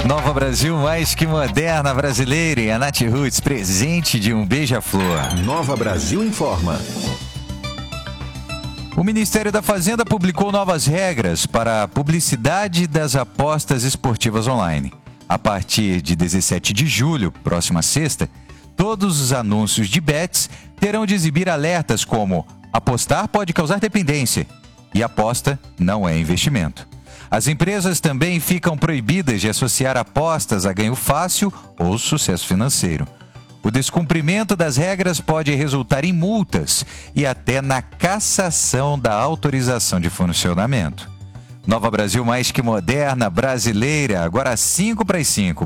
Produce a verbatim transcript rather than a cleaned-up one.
Nova Brasil mais que moderna brasileira e a Nath Roots presente de um beija-flor. Nova Brasil informa. O Ministério da Fazenda publicou novas regras para a publicidade das apostas esportivas online. A partir de dezessete de julho, próxima sexta, todos os anúncios de bets terão de exibir alertas como apostar pode causar dependência e aposta não é investimento. As empresas também ficam proibidas de associar apostas a ganho fácil ou sucesso financeiro. O descumprimento das regras pode resultar em multas e até na cassação da autorização de funcionamento. Nova Brasil mais que moderna, brasileira, agora às cinco para as cinco.